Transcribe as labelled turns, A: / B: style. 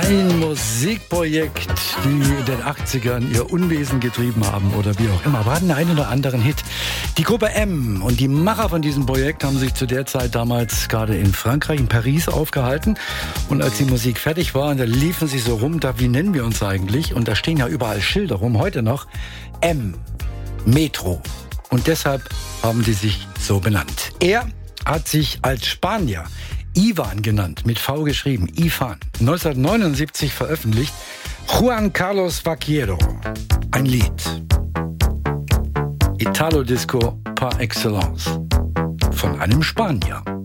A: Ein Musikprojekt, die in den 80ern ihr Unwesen getrieben haben oder wie auch immer, aber hatten einen oder anderen Hit. Die Gruppe M und die Macher von diesem Projekt haben sich zu der Zeit damals gerade in Frankreich, in Paris aufgehalten. Und als die Musik fertig war, da liefen sie so rum, da wie nennen wir uns eigentlich? Und da stehen ja überall Schilder rum, heute noch. M, Metro. Und deshalb haben die sich so benannt. Er hat sich als Spanier Ivan genannt, mit V geschrieben, Ivan. 1979 veröffentlicht Juan Carlos Vaquero. Ein Lied. Italo-Disco par excellence. Von einem Spanier.